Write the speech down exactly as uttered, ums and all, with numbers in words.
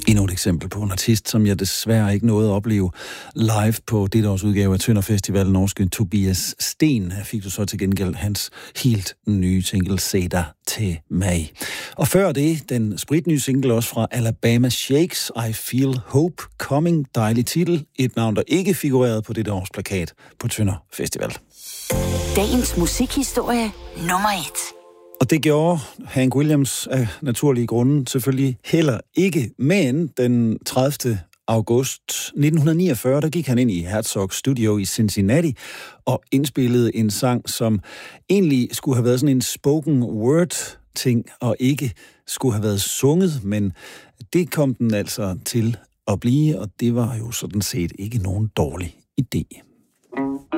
Endnu et eksempel på en artist, som jeg desværre ikke nåede at opleve live på dette års udgave af Tønder Festival. Norske Tobias Sten fik du så til gengæld hans helt nye single Se dig til mig. Og før det, den spritnye single også fra Alabama Shakes, I Feel Hope Coming. Dejlig titel. Et navn, der ikke figurerede på dette års plakat på Tønder Festival. Dagens musikhistorie nummer et. Og det gjorde Hank Williams af naturlige grunde selvfølgelig heller ikke. Men den tredivte august nitten niogfyrre, der gik han ind i Herzog Studio i Cincinnati og indspillede en sang, som egentlig skulle have været sådan en spoken word ting og ikke skulle have været sunget, men det kom den altså til at blive, og det var jo sådan set ikke nogen dårlig idé.